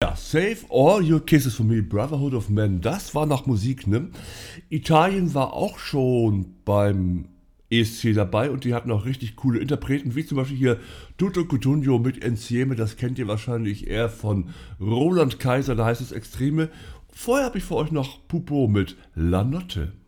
Ja, Save All Your Kisses for Me, Brotherhood of Men, das war noch Musik, ne? Italien war auch schon beim ESC dabei und die hatten auch richtig coole Interpreten, wie zum Beispiel hier Tutto Cutugno mit Insieme, das kennt ihr wahrscheinlich eher von Roland Kaiser, da heißt es Extreme. Vorher habe ich für euch noch Pupo mit La Notte.